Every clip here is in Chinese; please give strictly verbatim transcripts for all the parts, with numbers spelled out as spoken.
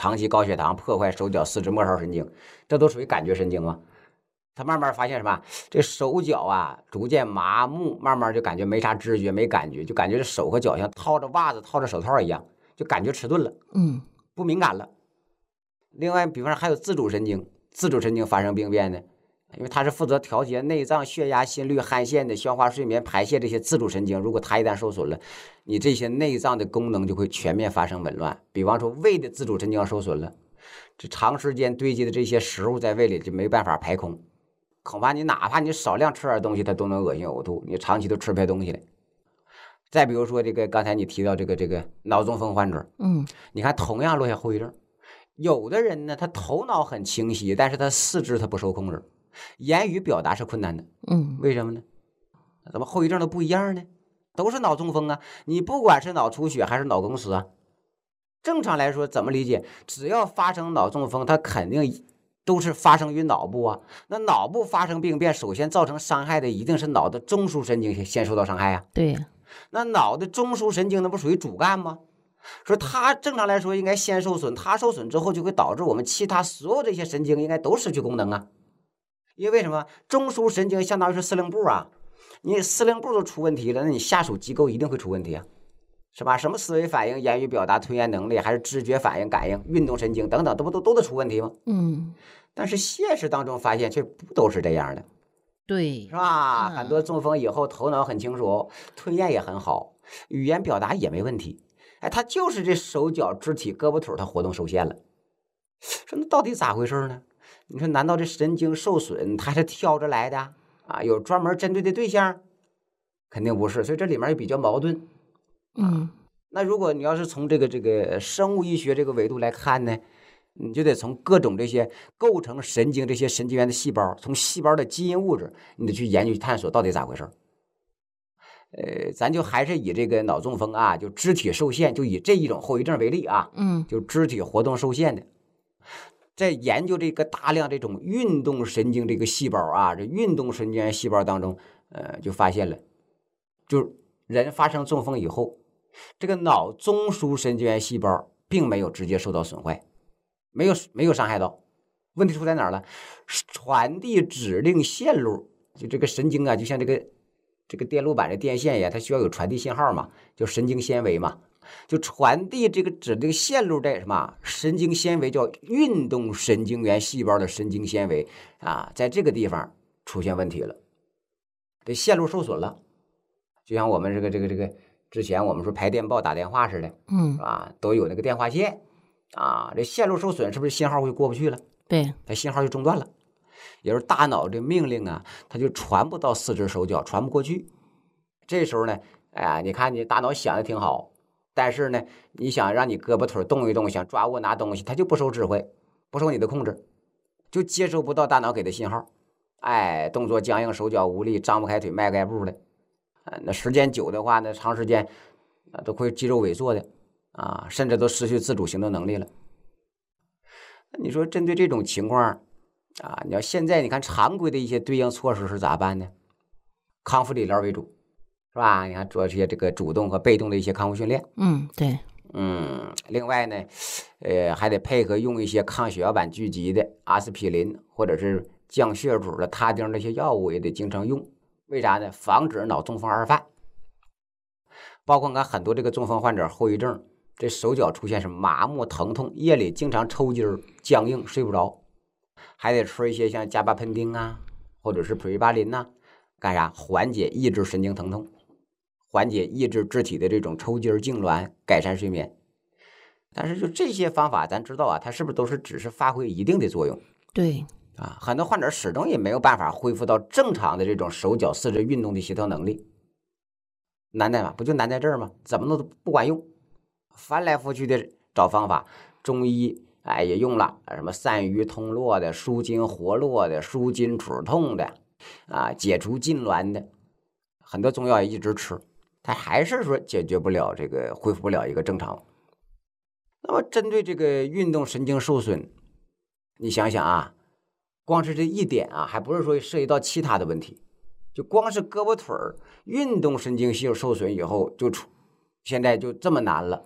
长期高血糖破坏手脚四肢末梢神经，这都属于感觉神经吗？他慢慢发现什么？这手脚啊逐渐麻木，慢慢就感觉没啥知觉，没感觉，就感觉这手和脚像套着袜子、套着手套一样，就感觉迟钝了， 嗯， 不敏感了。另外，比方说还有自主神经，自主神经发生病变的，因为它是负责调节内脏、血压、心率、汗腺的消化、睡眠、排泄这些自主神经，如果它一旦受损了，你这些内脏的功能就会全面发生紊乱。比方说胃的自主神经受损了，这长时间堆积的这些食物在胃里就没办法排空，恐怕你哪怕你少量吃点东西，它都能恶心呕吐，你长期都吃不下东西来。再比如说这个刚才你提到这个这个脑中风患者， 嗯， 你看同样落下后遗症，有的人呢他头脑很清晰，但是他四肢他不受控制，言语表达是困难的， 嗯， 为什么呢？怎么后遗症都不一样呢？都是脑中风啊，你不管是脑出血还是脑梗死啊，正常来说怎么理解？只要发生脑中风，它肯定都是发生于脑部啊。那脑部发生病变，首先造成伤害的一定是脑的中枢神经先受到伤害啊。 对呀。 那脑的中枢神经那不属于主干吗？说它正常来说应该先受损，它受损之后就会导致我们其他所有这些神经应该都失去功能啊。因为什么？中枢神经相当于是司令部啊，你司令部都出问题了，那你下属机构一定会出问题啊，是吧？什么思维反应、言语表达、吞咽能力，还是知觉反应、感应、运动神经等等，都不都都得出问题吗？ 嗯， 但是现实当中发现却不都是这样的。 对， 是吧？ 嗯、 很多中风以后头脑很清楚，吞咽也很好，语言表达也没问题。哎，他就是这手脚肢体胳膊腿他活动受限了。说那到底咋回事呢？你说难道这神经受损它是挑着来的啊？有专门针对的对象？肯定不是，所以这里面也比较矛盾。 嗯， 那如果你要是从这个这个生物医学这个维度来看呢？你就得从各种这些构成神经这些神经元的细胞，从细胞的基因物质，你得去研究去探索到底咋回事。呃，咱就还是以这个脑中风啊，就肢体受限，就以这一种后遗症为例啊， 嗯， 就肢体活动受限的，在研究这个大量这种运动神经这个细胞啊，这运动神经元细胞当中，呃，就发现了，就人发生中风以后，这个脑中枢神经元细胞并没有直接受到损坏。没有没有伤害到，问题出在哪儿了？传递指令线路，就这个神经啊，就像这个这个电路板的电线呀，它需要有传递信号嘛，就神经纤维嘛，就传递这个指令线路在什么神经纤维叫运动神经元细胞的神经纤维啊，在这个地方出现问题了，这线路受损了，就像我们这个这个这个之前我们说排电报打电话似的， 嗯， 啊，都有那个电话线。啊，这线路受损，是不是信号会过不去了？ 对， 它信号就中断了。也就是大脑的命令啊，它就传不到四肢手脚，传不过去。这时候呢，哎呀，你看你大脑想的挺好，但是呢，你想让你胳膊腿动一动，想抓握拿东西，它就不受指挥，不受你的控制，就接收不到大脑给的信号。哎，动作僵硬，手脚无力，张不开腿，迈不开步的。啊，那时间久的话呢，长时间啊都会肌肉萎缩的。啊，甚至都失去自主行动能力了。那你说针对这种情况啊，你要现在你看常规的一些对应措施是咋办呢？康复理疗为主，是吧？你看做这些这个主动和被动的一些康复训练。 嗯，对， 嗯，另外呢，呃，还得配合用一些抗血小板聚集的阿司匹林或者是降血脂的他汀这些药物也得经常用。为啥呢？防止脑中风二犯。包括看很多这个中风患者后遗症。这手脚出现什么麻木疼痛，夜里经常抽筋僵硬睡不着，还得吃一些像加巴喷丁啊或者是普瑞巴林呐、啊、干啥缓解抑制神经疼痛，缓解抑制肢体的这种抽筋痉挛，改善睡眠。但是就这些方法咱知道啊，它是不是都是只是发挥一定的作用？ 对啊，很多患者始终也没有办法恢复到正常的这种手脚四肢运动的协调能力。难在哪？不就难在这儿吗？怎么弄都不管用，翻来覆去的找方法，中医哎也用了什么散瘀通络的、舒筋活络的、舒筋止痛的啊，解除痉挛的，很多中药也一直吃，它还是说解决不了这个，恢复不了一个正常。那么针对这个运动神经受损，你想想啊，光是这一点啊，还不是说涉及到其他的问题，就光是胳膊腿儿运动神经系受损以后就出，现在就这么难了。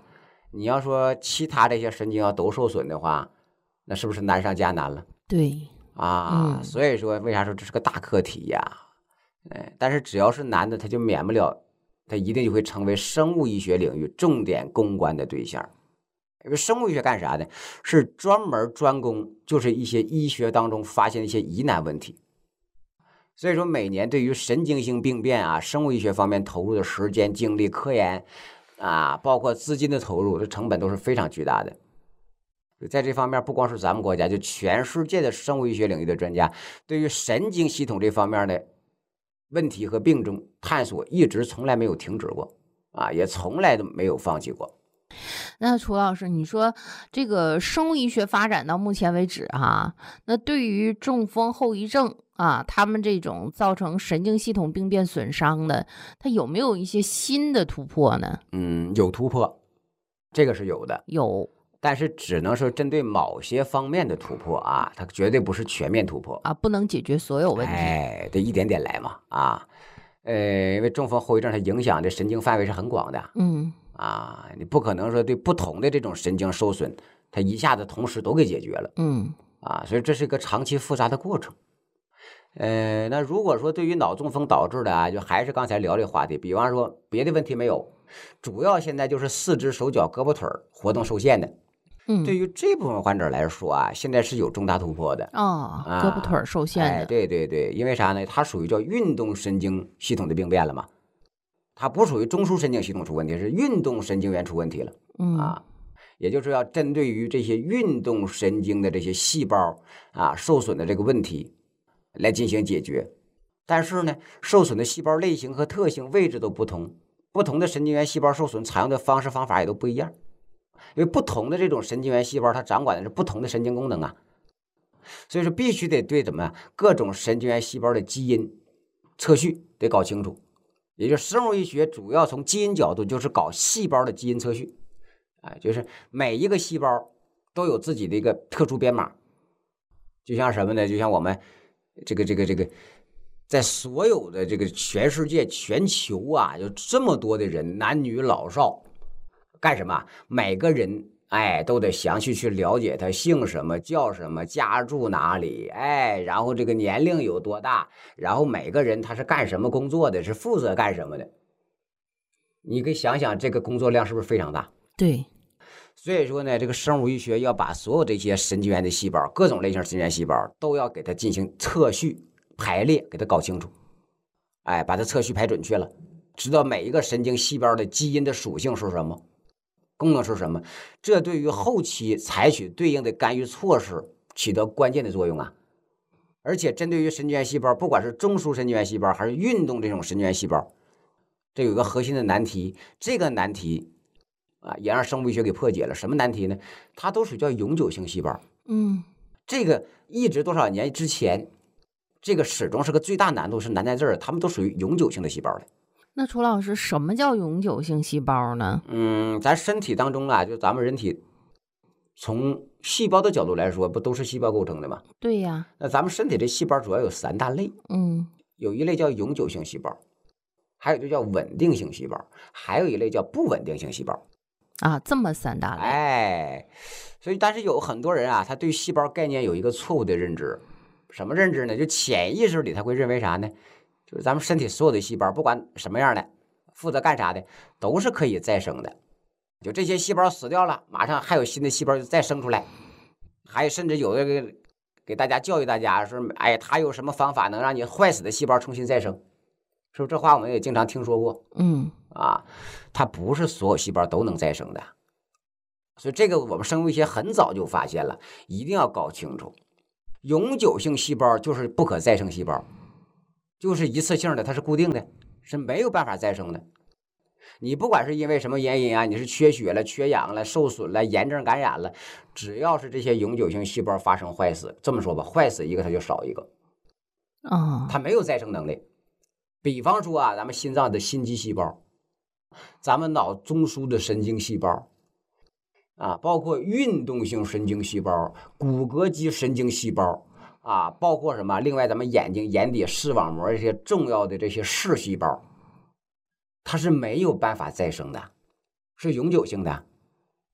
你要说其他这些神经要都受损的话，那是不是难上加难了？ 对啊， 嗯所以说为啥说这是个大课题呀？哎，但是只要是男的，他就免不了，他一定就会成为生物医学领域重点攻关的对象。因为生物医学干啥呢？是专门专攻就是一些医学当中发现的一些疑难问题。所以说每年对于神经性病变啊，生物医学方面投入的时间、精力、科研啊，包括资金的投入，这成本都是非常巨大的。在这方面，不光是咱们国家，就全世界的生物医学领域的专家，对于神经系统这方面的问题和病症探索，一直从来没有停止过啊，也从来都没有放弃过。 那楚老师，你说这个生物医学发展到目前为止哈、啊，那对于中风后遗症啊，他们这种造成神经系统病变损伤的，它有没有一些新的突破呢？ 嗯，有突破，这个是有的， 有但是只能是针对某些方面的突破啊，它绝对不是全面突破啊，不能解决所有问题。 哎，得一点点来嘛啊。呃，因为中风后遗症它影响的神经范围是很广的， 嗯啊，你不可能说对不同的这种神经受损，它一下子同时都给解决了嗯啊，所以这是一个长期复杂的过程。呃，那如果说对于脑中风导致的啊，就还是刚才聊这话题，比方说别的问题没有，主要现在就是四肢、手脚、胳膊腿活动受限的。 嗯， 对于这部分患者来说啊，现在是有重大突破的。 哦， 啊胳膊腿受限的、 哎，对对对，因为啥呢？它属于叫运动神经系统的病变了嘛，它不属于中枢神经系统出问题，是运动神经元出问题了。 嗯啊，也就是要针对于这些运动神经的这些细胞啊受损的这个问题来进行解决。但是呢，受损的细胞类型和特性、位置都不同，不同的神经元细胞受损采用的方式方法也都不一样。因为不同的这种神经元细胞，它掌管的是不同的神经功能啊，所以说必须得对怎么样各种神经元细胞的基因测序得搞清楚。也就是生物医学主要从基因角度，就是搞细胞的基因测序，啊，就是每一个细胞都有自己的一个特殊编码，就像什么呢？就像我们这个这个这个，在所有的这个全世界、全球啊，有这么多的人，男女老少。干什么？每个人哎都得详细去了解他姓什么、叫什么、家住哪里，哎，然后这个年龄有多大，然后每个人他是干什么工作的，是负责干什么的。你可以想想，这个工作量是不是非常大？ 对。 所以说呢，这个生物医学要把所有这些神经元的细胞，各种类型神经元细胞都要给它进行测序、排列，给它搞清楚，哎，把它测序排准确了，知道每一个神经细胞的基因的属性是什么。功能是什么？这对于后期采取对应的干预措施起到关键的作用啊！而且针对于神经元细胞，不管是中枢神经元细胞还是运动这种神经元细胞，这有一个核心的难题，这个难题啊，也让生物医学给破解了。什么难题呢？它都属于叫永久性细胞。 嗯， 这个一直多少年之前，这个始终是个最大难度，是难在这儿，它们都属于永久性的细胞的。 那楚老师，什么叫永久性细胞呢？ 嗯，咱身体当中啊，就咱们人体从细胞的角度来说，不都是细胞构成的吗？ 对呀。 那咱们身体的细胞主要有三大类， 嗯， 有一类叫永久性细胞，还有就叫稳定性细胞，还有一类叫不稳定性细胞。 啊，这么三大类。 哎，所以但是有很多人啊，他对细胞概念有一个错误的认知。什么认知呢？就潜意识里他会认为啥呢？就是咱们身体所有的细胞，不管什么样的，负责干啥的，都是可以再生的。就这些细胞死掉了，马上还有新的细胞再生出来，还甚至有的给给大家教育大家说，哎，他有什么方法能让你坏死的细胞重新再生？是不是这话我们也经常听说过？ 嗯， 啊，它不是所有细胞都能再生的，所以这个我们生物医学很早就发现了，一定要搞清楚。永久性细胞就是不可再生细胞，就是一次性的，它是固定的，是没有办法再生的。你不管是因为什么原因啊，你是缺血了、缺氧了、受损了、炎症感染了，只要是这些永久性细胞发生坏死，这么说吧，坏死一个它就少一个， 哦， 它没有再生能力。比方说啊，咱们心脏的心肌细胞，咱们脑中枢的神经细胞啊，包括运动性神经细胞、骨骼肌神经细胞啊，包括什么？另外，咱们眼睛眼底视网膜这些重要的这些视细胞，它是没有办法再生的，是永久性的。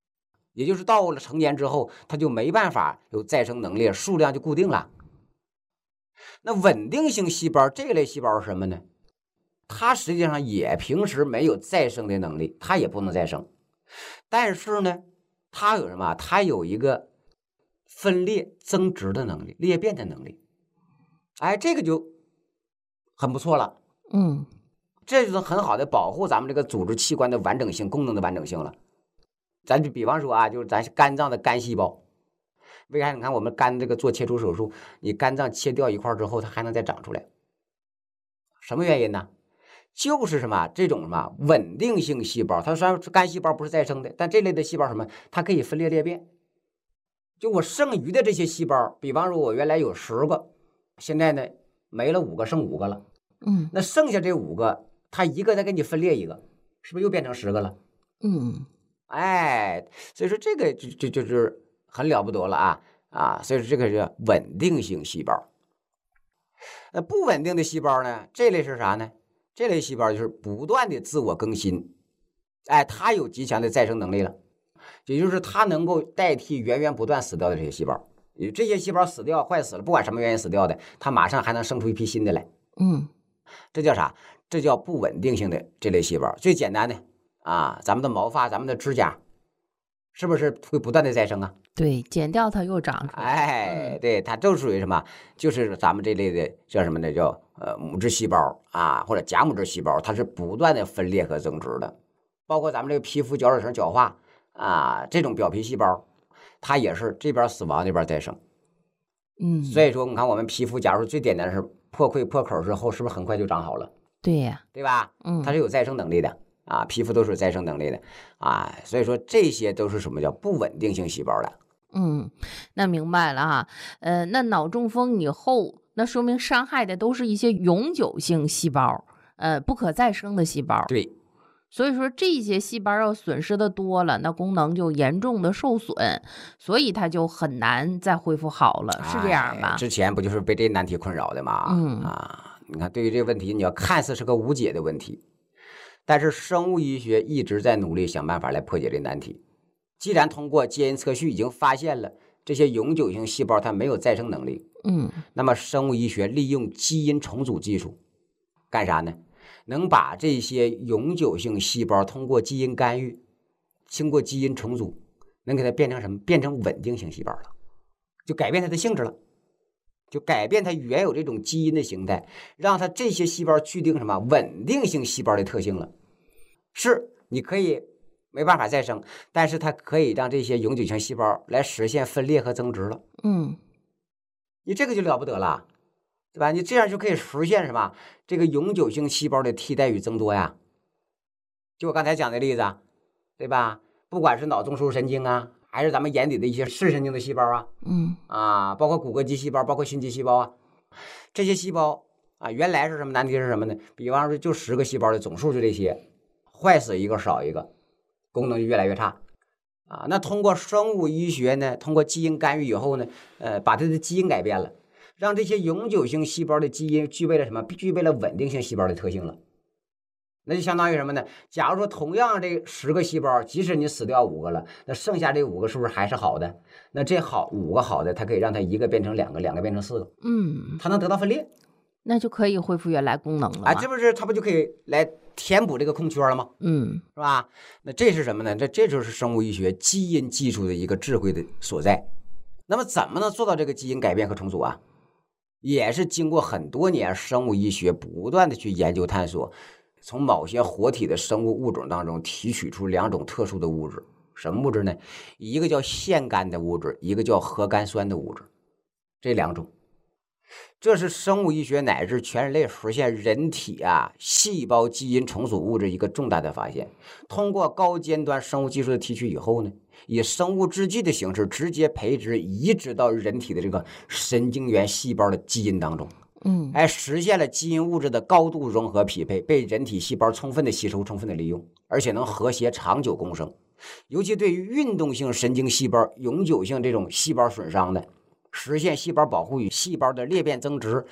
也就是到了成年之后，它就没办法有再生能力，数量就固定了。那稳定性细胞这类细胞是什么呢？它实际上也平时没有再生的能力，它也不能再生，但是呢，它有什么？它有一个分裂增殖的能力，裂变的能力。哎，这个就很不错了。 嗯， 这就是很好的保护咱们这个组织器官的完整性、功能的完整性了。咱就比方说啊，就是咱肝脏的肝细胞，为啥？你看我们肝这个做切除手术，你肝脏切掉一块之后，它还能再长出来，什么原因呢？就是什么这种什么稳定性细胞，它虽然肝细胞不是再生的，但这类的细胞什么，它可以分裂裂变。就我剩余的这些细胞，比方说我原来有十个，现在呢没了五个，剩五个了。 嗯， 那剩下这五个，它一个再给你分裂一个，是不是又变成十个了？ 嗯， 哎，所以说这个就就就是很了不得了啊啊！所以说这个是稳定性细胞。那不稳定的细胞呢？这类是啥呢？这类细胞就是不断的自我更新，哎，它有极强的再生能力了，也就是它能够代替源源不断死掉的这些细胞。这些细胞死掉、坏死了，不管什么原因死掉的，它马上还能生出一批新的来。 嗯， 这叫啥？这叫不稳定性的这类细胞。最简单的啊，咱们的毛发、咱们的指甲，是不是会不断的再生啊？ 对，剪掉它又长出来。 哎，对，它就属于什么？就是咱们这类的叫什么呢？叫呃母质细胞啊，或者假母质细胞，它是不断的分裂和增殖的。包括咱们这个皮肤角质层角化啊，这种表皮细胞，它也是这边死亡那边再生。 嗯， 所以说，你看我们皮肤，假如最简单的是破溃破口之后，是不是很快就长好了？ 对呀， 对吧？ 嗯， 它是有再生能力的啊，皮肤都是有再生能力的啊，所以说这些都是什么叫不稳定性细胞的。 嗯，那明白了哈。呃，那脑中风以后，那说明伤害的都是一些永久性细胞，呃，不可再生的细胞。 对， 所以说这些细胞要损失的多了，那功能就严重的受损，所以它就很难再恢复好了，是这样吧？ 哎之前不就是被这难题困扰的吗？ 嗯啊，你看对于这个问题，你要看似是个无解的问题，但是生物医学一直在努力想办法来破解这难题。既然通过基因测序已经发现了这些永久性细胞它没有再生能力， 嗯， 那么生物医学利用基因重组技术干啥呢？能把这些永久性细胞通过基因干预，经过基因重组，能给它变成什么？变成稳定性细胞了，就改变它的性质了，就改变它原有这种基因的形态，让它这些细胞具定什么稳定性细胞的特性了。是，你可以没办法再生，但是它可以让这些永久性细胞来实现分裂和增殖了。 嗯， 你这个就了不得了，对吧？你这样就可以实现什么？这个永久性细胞的替代与增多呀。就我刚才讲的例子啊，对吧？不管是脑中枢神经啊，还是咱们眼底的一些视神经的细胞啊， 嗯， 啊，包括骨骼肌细胞，包括心肌细胞啊，这些细胞啊，原来是什么难题是什么呢？比方说就十个细胞的总数就这些，坏死一个少一个，功能就越来越差。啊，那通过生物医学呢，通过基因干预以后呢，呃，把它的基因改变了，让这些永久性细胞的基因具备了什么？具备了稳定性细胞的特性了。那就相当于什么呢？假如说同样这十个细胞，即使你死掉五个了，那剩下这五个是不是还是好的？那这好五个好的，它可以让它一个变成两个，两个变成四个， 嗯， 它能得到分裂， 那就可以恢复原来功能了嘛。 啊，这不是它不就可以来填补这个空缺了吗？ 嗯， 是吧？那这是什么呢？这这就是生物医学基因技术的一个智慧的所在。那么怎么能做到这个基因改变和重组啊？也是经过很多年生物医学不断的去研究探索，从某些活体的生物物种当中提取出两种特殊的物质。什么物质呢？一个叫腺苷的物质，一个叫核苷酸的物质，这两种。这是生物医学乃至全人类实现人体啊细胞基因重组物质一个重大的发现。通过高尖端生物技术的提取以后呢，以生物制剂的形式直接培植移植到人体的这个神经元细胞的基因当中， 嗯， 哎，实现了基因物质的高度融合匹配，被人体细胞充分的吸收、充分的利用，而且能和谐长久共生。尤其对于运动性神经细胞永久性这种细胞损伤的，实现细胞保护与细胞的裂变增殖，